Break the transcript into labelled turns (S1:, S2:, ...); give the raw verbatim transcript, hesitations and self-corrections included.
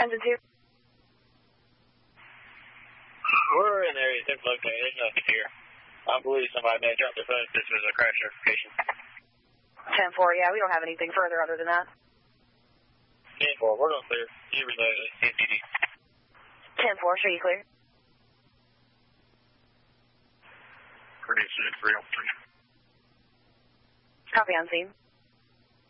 S1: Engine two.
S2: We're in area ten located. There's nothing here. I believe somebody may have dropped their phone if this was a crash notification.
S1: ten four, yeah, we don't have anything further other than that.
S2: ten four, we're going to clear. You relay C C D.
S1: ten four, show you clear.
S2: Producer three oh three.
S1: Copy on scene.